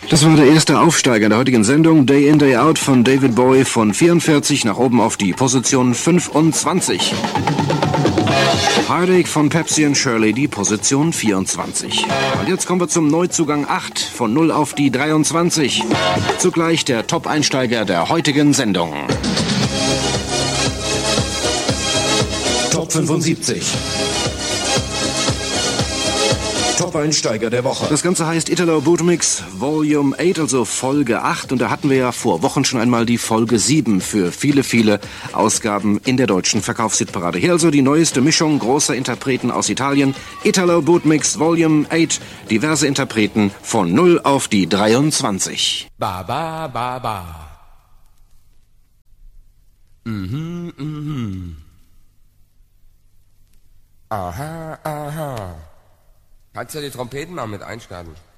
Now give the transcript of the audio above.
Das war der erste Aufsteiger der heutigen Sendung, Day In, Day Out von David Bowie, von 44 nach oben auf die Position 25. Heartache von Pepsi and Shirley, die Position 24. Und jetzt kommen wir zum Neuzugang 8, von 0 auf die 23. Zugleich der Top-Einsteiger der heutigen Sendung. Top 75. Top-Einsteiger der Woche. Das Ganze heißt Italo Bootmix Volume 8, also Folge 8. Und da hatten wir ja vor Wochen schon einmal die Folge 7 für viele, viele Ausgaben in der deutschen Verkaufshitparade. Hier also die neueste Mischung großer Interpreten aus Italien. Italo Bootmix Volume 8. Diverse Interpreten von 0 auf die 23. Ba, ba, ba, ba. Mhm, mhm. Aha, aha. Kannst du die Trompeten mal mit einstarten?